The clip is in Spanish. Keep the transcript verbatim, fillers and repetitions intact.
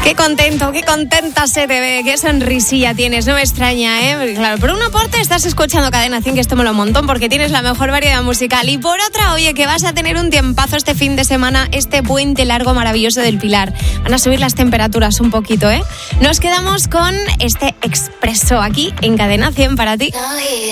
Qué contento, qué contenta se te ve, qué sonrisilla tienes, no me extraña, ¿eh? Porque claro, por una parte estás escuchando Cadena cien, que esto me lo un montón, porque tienes la mejor variedad musical, y por otra, oye, que vas a tener un tiempazo este fin de semana, este puente largo maravilloso del Pilar. Van a subir las temperaturas un poquito, ¿eh? Nos quedamos con este expreso aquí en Cadena cien para ti.